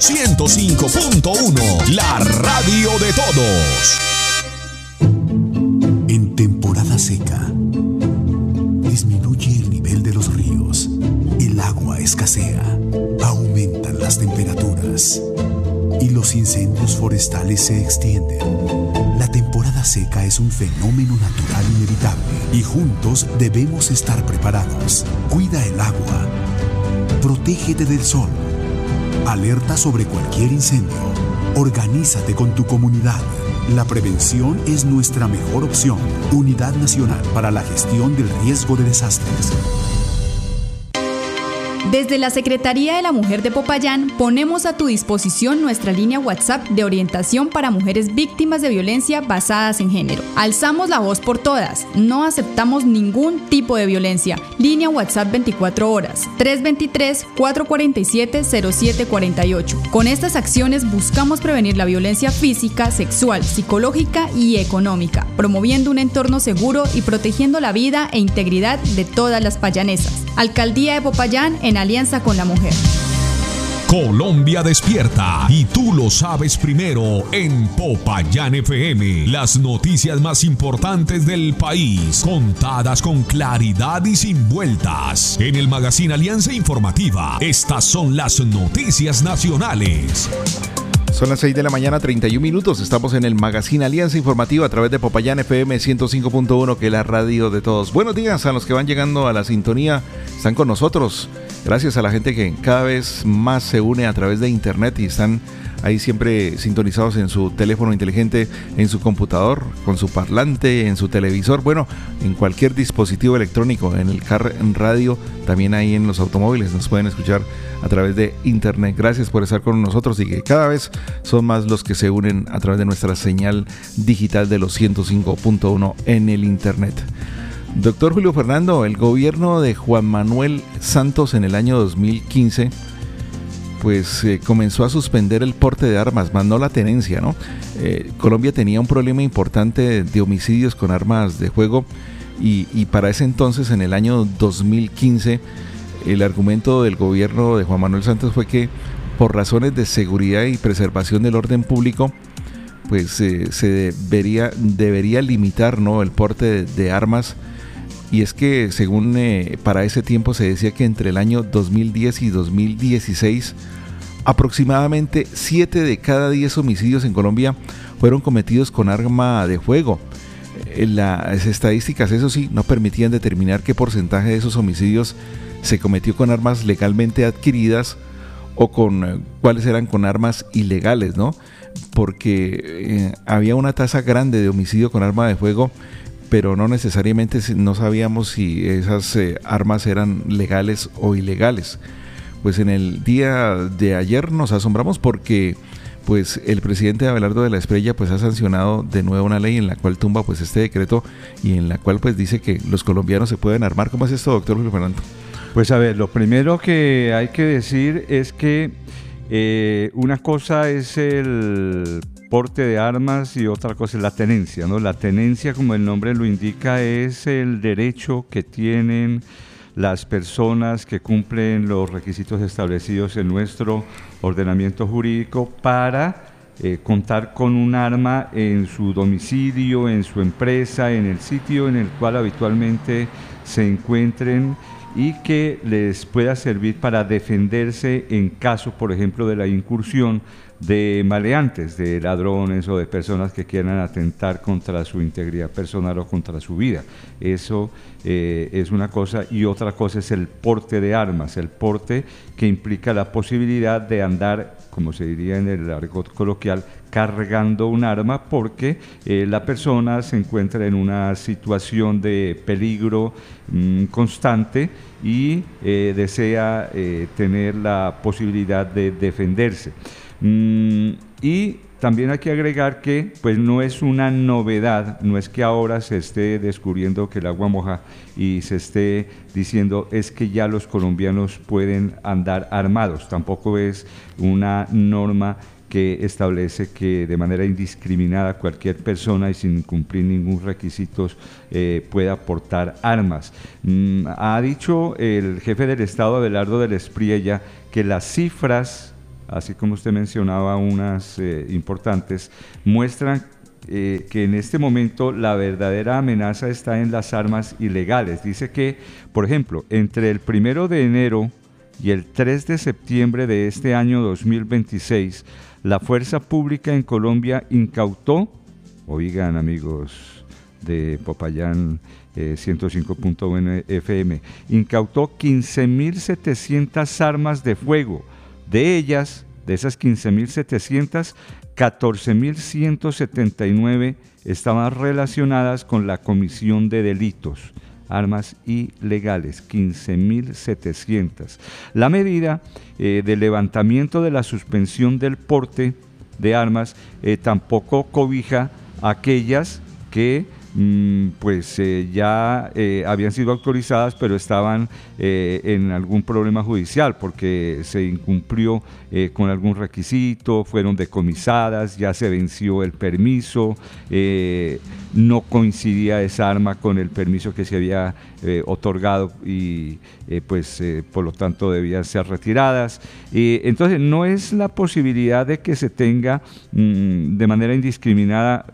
105.1, la radio de todos. En temporada seca, disminuye el nivel de los ríos, el agua escasea, aumentan las temperaturas y los incendios forestales se extienden. La temporada seca es un fenómeno natural inevitable y juntos debemos estar preparados. Cuida el agua, protégete del sol, alerta sobre cualquier incendio, organízate con tu comunidad. La prevención es nuestra mejor opción. Unidad Nacional para la Gestión del Riesgo de Desastres. Desde la Secretaría de la Mujer de Popayán ponemos a tu disposición nuestra línea WhatsApp de orientación para mujeres víctimas de violencia basadas en género. Alzamos la voz por todas, no aceptamos ningún tipo de violencia. Línea WhatsApp 24 horas, 323-447-0748. Con estas acciones buscamos prevenir la violencia física, sexual, psicológica y económica, promoviendo un entorno seguro y protegiendo la vida e integridad de todas las payanesas. Alcaldía de Popayán en alianza con la mujer. Colombia despierta y tú lo sabes primero en Popayán FM. Las noticias más importantes del país, contadas con claridad y sin vueltas. En el Magazine Alianza Informativa, estas son las noticias nacionales. Son las 6 de la mañana, 31 minutos. Estamos en el Magazine Alianza Informativa a través de Popayán FM 105.1, que es la radio de todos. Buenos días a los que van llegando a la sintonía, están con nosotros. Gracias a la gente que cada vez más se une a través de internet y están ahí siempre sintonizados en su teléfono inteligente, en su computador, con su parlante, en su televisor, bueno, en cualquier dispositivo electrónico, en el car, en radio, también ahí en los automóviles nos pueden escuchar a través de internet. Gracias por estar con nosotros y que cada vez son más los que se unen a través de nuestra señal digital de los 105.1 en el internet. Doctor Julio Fernando, el gobierno de Juan Manuel Santos en el año 2015 pues comenzó a suspender el porte de armas, más no la tenencia, ¿no? Colombia tenía un problema importante de homicidios con armas de fuego y para ese entonces, en el año 2015, el argumento del gobierno de Juan Manuel Santos fue que por razones de seguridad y preservación del orden público, pues se debería limitar, ¿no?, el porte de armas. Y es que según para ese tiempo se decía que entre el año 2010 y 2016 aproximadamente 7 de cada 10 homicidios en Colombia fueron cometidos con arma de fuego. Las estadísticas, eso sí, no permitían determinar qué porcentaje de esos homicidios se cometió con armas legalmente adquiridas o con cuáles eran con armas ilegales, ¿no? Porque había una tasa grande de homicidio con arma de fuego, pero no necesariamente no sabíamos si esas armas eran legales o ilegales. Pues en el día de ayer nos asombramos porque pues el presidente Abelardo de la Espriella pues ha sancionado de nuevo una ley en la cual tumba pues este decreto y en la cual pues dice que los colombianos se pueden armar. ¿Cómo es esto, doctor Julio Fernando? Pues a ver, lo primero que hay que decir es que una cosa es el porte de armas y otra cosa es la tenencia, ¿no? La tenencia, como el nombre lo indica, es el derecho que tienen las personas que cumplen los requisitos establecidos en nuestro ordenamiento jurídico para contar con un arma en su domicilio, en su empresa, en el sitio en el cual habitualmente se encuentren y que les pueda servir para defenderse en caso, por ejemplo, de la incursión de maleantes, de ladrones o de personas que quieran atentar contra su integridad personal o contra su vida. Eso es una cosa, y otra cosa es el porte de armas, el porte que implica la posibilidad de andar, como se diría en el argot coloquial, cargando un arma porque la persona se encuentra en una situación de peligro constante y desea tener la posibilidad de defenderse. Y también hay que agregar que pues no es una novedad, no es que ahora se esté descubriendo que el agua moja y se esté diciendo es que ya los colombianos pueden andar armados, tampoco es una norma que establece que de manera indiscriminada cualquier persona y sin cumplir ningún requisito pueda portar armas. Ha dicho el jefe del Estado, Abelardo de la Espriella, que las cifras así como usted mencionaba unas importantes, muestran que en este momento la verdadera amenaza está en las armas ilegales. Dice que, por ejemplo, entre el 1 de enero y el 3 de septiembre de este año 2026, la Fuerza Pública en Colombia incautó, oigan amigos de Popayán 105.1 FM, incautó 15.700 armas de fuego. De ellas, de esas 15.700, 14.179 estaban relacionadas con la comisión de delitos, armas ilegales, 15.700. La medida de levantamiento de la suspensión del porte de armas tampoco cobija aquellas que ya habían sido autorizadas, pero estaban en algún problema judicial porque se incumplió con algún requisito, fueron decomisadas, ya se venció el permiso, no coincidía esa arma con el permiso que se había otorgado y por lo tanto debían ser retiradas. Entonces no es la posibilidad de que se tenga de manera indiscriminada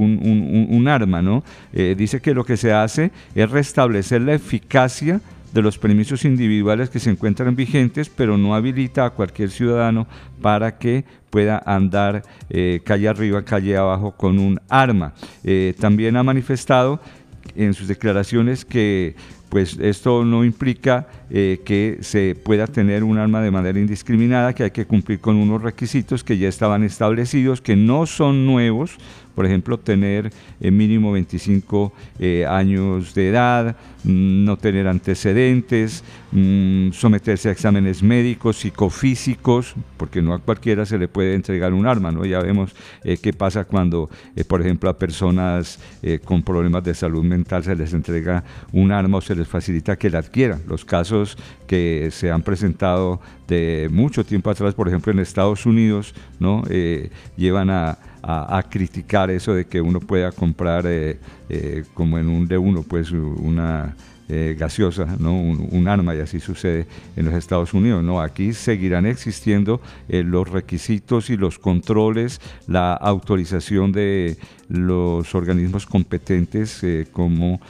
un arma, ¿no? Dice que lo que se hace es restablecer la eficacia de los permisos individuales que se encuentran vigentes, pero no habilita a cualquier ciudadano para que pueda andar calle arriba, calle abajo con un arma. También ha manifestado en sus declaraciones que pues esto no implica que se pueda tener un arma de manera indiscriminada, que hay que cumplir con unos requisitos que ya estaban establecidos, que no son nuevos. Por ejemplo, tener mínimo 25 años de edad, no tener antecedentes, someterse a exámenes médicos, psicofísicos, porque no a cualquiera se le puede entregar un arma, ¿no? Ya vemos qué pasa cuando, por ejemplo, a personas con problemas de salud mental se les entrega un arma o se les facilita que la adquieran. Los casos que se han presentado de mucho tiempo atrás, por ejemplo, en Estados Unidos, ¿no? Llevan a criticar eso de que uno pueda comprar como en un D1 pues una gaseosa, ¿no? un arma, y así sucede en los Estados Unidos. No, aquí seguirán existiendo los requisitos y los controles, la autorización de los organismos competentes como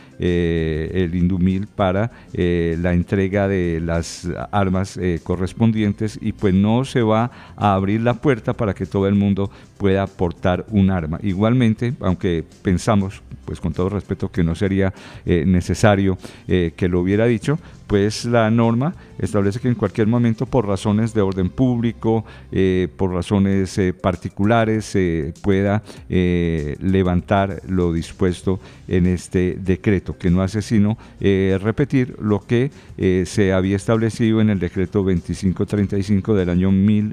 el INDUMIL para la entrega de las armas correspondientes, y pues no se va a abrir la puerta para que todo el mundo pueda portar un arma. Igualmente, aunque pensamos, pues con todo respeto, que no sería necesario que lo hubiera dicho, pues la norma establece que en cualquier momento, por razones de orden público, por razones particulares, se pueda levantar lo dispuesto en este decreto, que no hace sino repetir lo que se había establecido en el decreto 2535 del año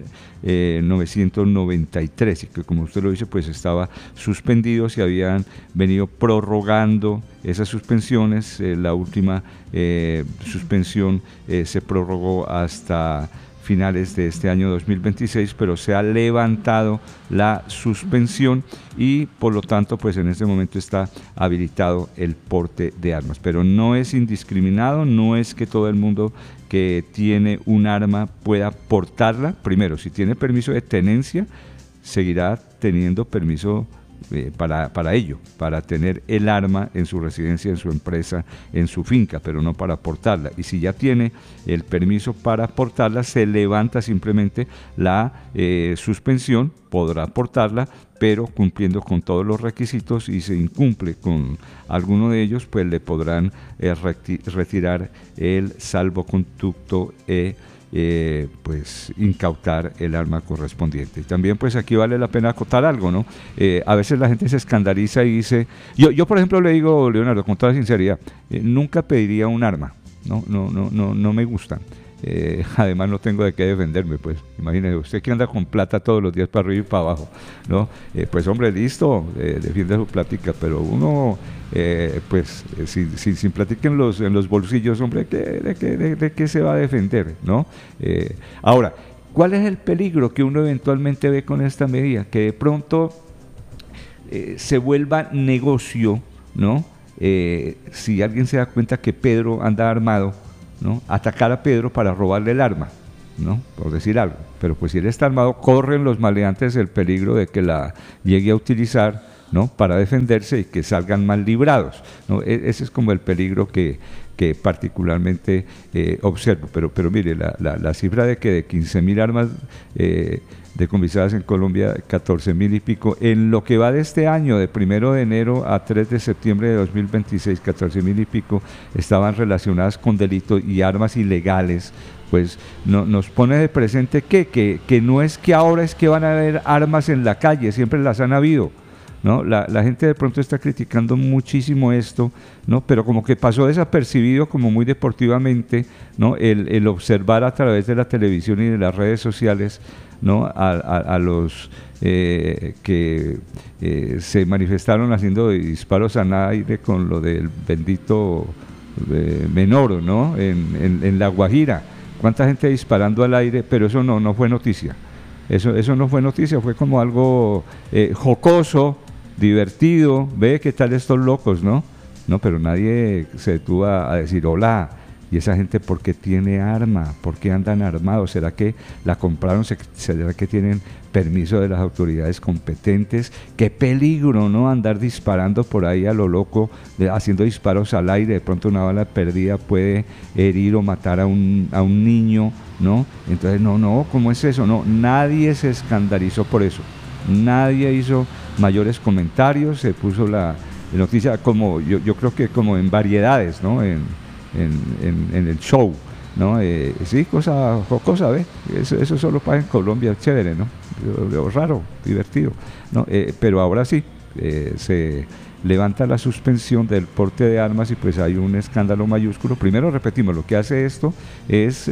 1993, y que, como usted lo dice, pues estaba suspendido, se habían venido prorrogando esas suspensiones. La última suspensión se prorrogó hasta finales de este año 2026, pero se ha levantado la suspensión y por lo tanto pues en este momento está habilitado el porte de armas, pero no es indiscriminado, no es que todo el mundo que tiene un arma pueda portarla. Primero, si tiene permiso de tenencia, seguirá teniendo permiso para ello, para tener el arma en su residencia, en su empresa, en su finca, pero no para portarla. Y si ya tiene el permiso para portarla, se levanta simplemente la suspensión, podrá portarla, pero cumpliendo con todos los requisitos, y se incumple con alguno de ellos, pues le podrán retirar el salvoconducto pues incautar el arma correspondiente. Y también pues aquí vale la pena acotar algo, ¿no? A veces la gente se escandaliza y dice, yo por ejemplo le digo, Leonardo, con toda sinceridad, nunca pediría un arma, no me gustan. Además no tengo de qué defenderme, pues imagínese usted que anda con plata todos los días para arriba y para abajo, ¿no? Pues hombre, listo, defiende su plática, pero uno sin plática en los bolsillos, hombre, ¿de qué se va a defender, no? Ahora, ¿cuál es el peligro que uno eventualmente ve con esta medida? Que de pronto se vuelva negocio, ¿no? Si alguien se da cuenta que Pedro anda armado, ¿no? Atacar a Pedro para robarle el arma, ¿no? Por decir algo. Pero pues si él está armado, corren los maleantes el peligro de que la llegue a utilizar, ¿no? Para defenderse y que salgan mal librados, ¿no? Ese es como el peligro que particularmente observo. Pero mire, la cifra de que de 15.000 armas decomisadas en Colombia, 14.000 y pico, en lo que va de este año, de 1 de enero a 3 de septiembre de 2026, 14.000 y pico estaban relacionadas con delitos y armas ilegales. Pues nos pone de presente que no es que ahora es que van a haber armas en la calle, siempre las han habido, ¿no? La gente de pronto está criticando muchísimo esto, ¿no? Pero como que pasó desapercibido, como muy deportivamente, ¿no? El observar a través de la televisión y de las redes sociales, ¿no? A los que se manifestaron haciendo disparos al aire con lo del bendito Menoro, ¿no? En La Guajira. ¿Cuánta gente disparando al aire? Pero eso no fue noticia. Eso no fue noticia, fue como algo jocoso, divertido. Ve qué tal estos locos, ¿no? No, pero nadie se detuvo a decir hola. ¿Y esa gente por qué tiene arma? ¿Por qué andan armados? ¿Será que la compraron? ¿Será que tienen permiso de las autoridades competentes? ¡Qué peligro!, ¿no? Andar disparando por ahí a lo loco, haciendo disparos al aire. De pronto una bala perdida puede herir o matar a un niño, ¿no? Entonces, no, ¿cómo es eso? No, nadie se escandalizó por eso. Nadie hizo mayores comentarios. Se puso la noticia como, yo creo que como en variedades, ¿no? En el show, ¿no? Sí, cosa jocosa, ¿ve? Eso solo pasa en Colombia, chévere, ¿no? Raro, divertido, ¿no? Pero ahora sí, se levanta la suspensión del porte de armas y pues hay un escándalo mayúsculo. Primero, repetimos, lo que hace esto es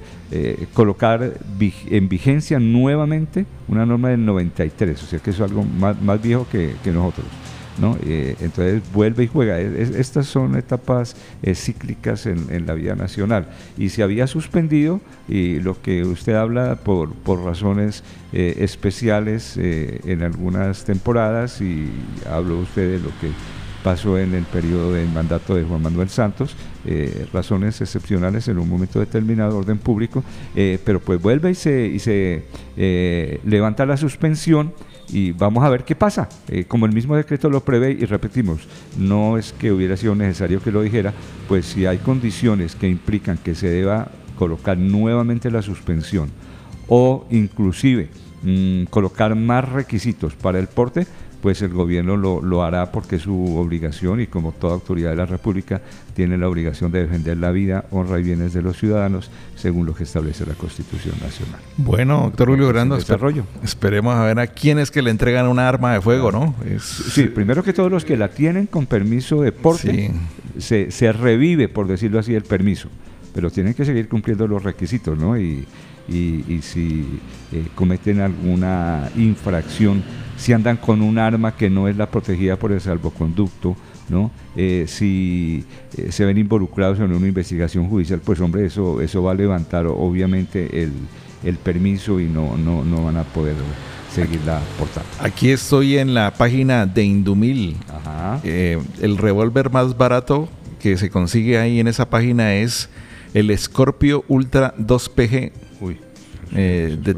colocar en vigencia nuevamente una norma del 93, o sea que es algo más viejo que nosotros, ¿no? Entonces vuelve y juega. Estas son etapas cíclicas en la vida nacional y se había suspendido, y lo que usted habla por razones especiales en algunas temporadas, y habló usted de lo que pasó en el periodo del mandato de Juan Manuel Santos, razones excepcionales en un momento determinado, orden público, pero pues vuelve y se levanta la suspensión. Y vamos a ver qué pasa, como el mismo decreto lo prevé, y repetimos, no es que hubiera sido necesario que lo dijera, pues si hay condiciones que implican que se deba colocar nuevamente la suspensión o inclusive colocar más requisitos para el porte, pues el gobierno lo hará, porque es su obligación, y como toda autoridad de la República tiene la obligación de defender la vida, honra y bienes de los ciudadanos según lo que establece la Constitución Nacional. Bueno, doctor Julio Fernando, esperemos a ver a quién es que le entregan una arma de fuego, ¿no? Sí, primero que todos los que la tienen con permiso de porte, sí, se revive, por decirlo así, el permiso, pero tienen que seguir cumpliendo los requisitos, ¿no? Y si cometen alguna infracción, si andan con un arma que no es la protegida por el salvoconducto, ¿no? Si se ven involucrados en una investigación judicial, pues hombre, eso va a levantar obviamente el permiso y no van a poder seguirla portando. Aquí estoy en la página de Indumil. Ajá. El revólver más barato que se consigue ahí en esa página es el Scorpio Ultra 2PG. Uy. De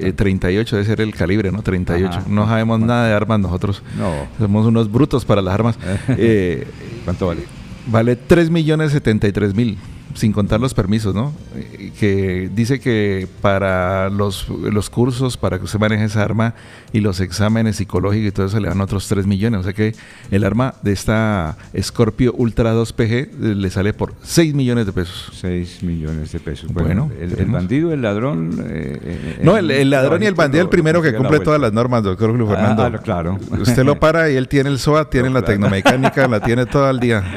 38 debe ser el calibre, ¿no? 38. Ajá. No sabemos nada de armas nosotros. No. Somos unos brutos para las armas. ¿Cuánto vale? Vale 3.073.000, sin contar los permisos, ¿no? Que dice que para los cursos, para que usted maneje esa arma y los exámenes psicológicos y todo eso, le dan otros 3 millones. O sea que el arma de esta Scorpio Ultra 2PG le sale por 6 millones de pesos. 6 millones de pesos. Bueno, el bandido, el ladrón... no, el ladrón y el bandido el primero que cumple todas las normas, doctor Julio Fernando. Claro. Usted lo para y él tiene el SOA, tiene la tecnomecánica, la tiene todo el día.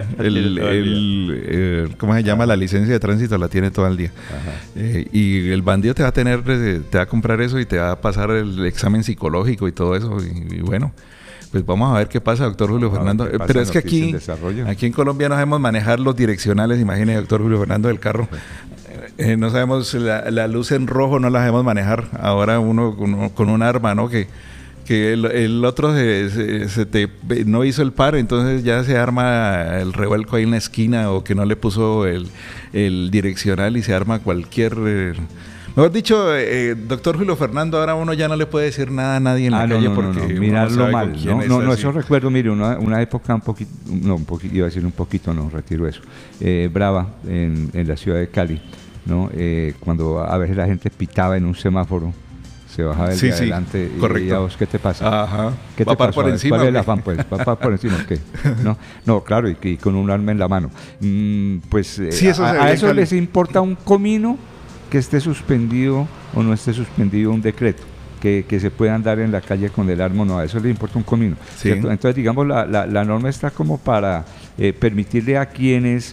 ¿Cómo se llama? La licencia de tránsito la tiene todo el día. Y el bandido te va a comprar eso y te va a pasar el examen psicológico y todo eso. Y bueno, pues vamos a ver qué pasa, doctor Julio Fernando. Pero es que aquí en Colombia no sabemos manejar los direccionales. Imagine, doctor Julio Fernando, del carro. No sabemos, la luz en rojo no la sabemos manejar. Ahora uno con un arma, ¿no? Que el otro no hizo el paro, entonces ya se arma el revuelco ahí en la esquina, o que no le puso el direccional y se arma cualquier... Mejor dicho, doctor Julio Fernando, ahora uno ya no le puede decir nada a nadie en la calle porque mirarlo mal. No, eso recuerdo, mire, una época un poquito, iba a decir un poquito, no, retiro eso, brava en la ciudad de Cali, ¿no? Cuando a veces la gente pitaba en un semáforo, se bajaba del de adelante y ya vos, ¿qué te pasa? Ajá. ¿Qué te pasa? Por encima, ¿cuál es el afán, pues? ¿Va por encima o qué? No, claro, y con un arma en la mano. Pues sí, a eso les importa un comino que esté suspendido o no esté suspendido un decreto, que se pueda andar en la calle con el arma, no, a eso le importa un comino. Sí. Entonces, digamos, la norma está como para permitirle a quienes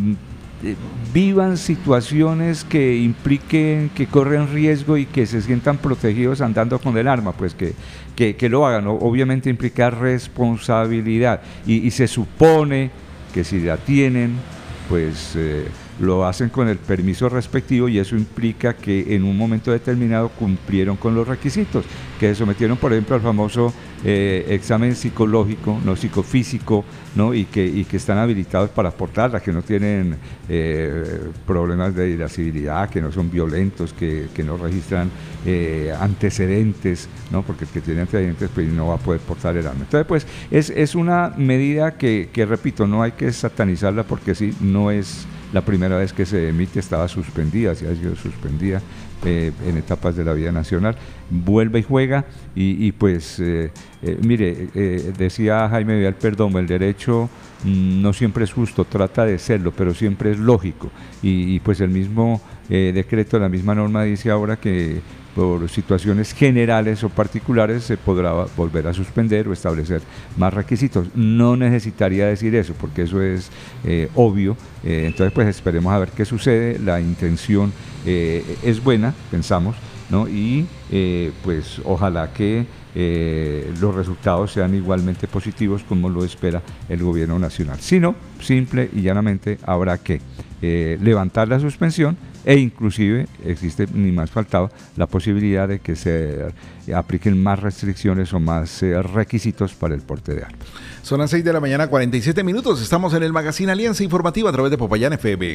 vivan situaciones que impliquen, que corren riesgo y que se sientan protegidos andando con el arma, pues que lo hagan, ¿no? Obviamente implica responsabilidad y se supone que si la tienen, pues lo hacen con el permiso respectivo y eso implica que en un momento determinado cumplieron con los requisitos, que se sometieron, por ejemplo, al famoso examen psicológico, no psicofísico, ¿no? y que están habilitados para portarla, que no tienen problemas de irascibilidad, que no son violentos, que no registran antecedentes, ¿no? Porque el que tiene antecedentes pues no va a poder portar el arma. Entonces, pues es una medida que repito, no hay que satanizarla porque sí, no es la primera vez que se emite, estaba suspendida, sí ha sido suspendida en etapas de la vida nacional, vuelve y juega y pues mire, decía Jaime Vidal Perdomo, el derecho no siempre es justo, trata de serlo, pero siempre es lógico y pues el mismo decreto, la misma norma dice ahora que por situaciones generales o particulares se podrá volver a suspender o establecer más requisitos. No necesitaría decir eso porque eso es obvio, entonces pues esperemos a ver qué sucede. La intención es buena, pensamos, ¿no? Y pues ojalá que los resultados sean igualmente positivos como lo espera el gobierno nacional. Si no, simple y llanamente habrá que levantar la suspensión e inclusive existe, ni más faltaba, la posibilidad de que se apliquen más restricciones o más requisitos para el porte de armas. Son las 6 de la mañana, 47 minutos. Estamos en el Magazine Alianza Informativa a través de Popayán FM.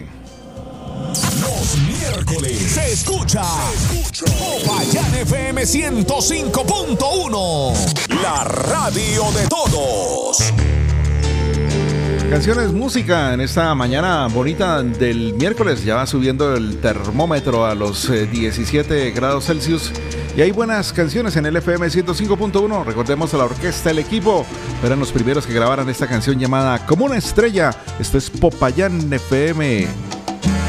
Los miércoles se escucha Popayán FM 105.1, la radio de todos. Canciones, música en esta mañana bonita del miércoles. Ya va subiendo el termómetro a los 17 grados Celsius y hay buenas canciones en el FM 105.1. Recordemos a la orquesta El Equipo, eran los primeros que grabaran esta canción llamada Como una estrella. Esto es Popayán FM.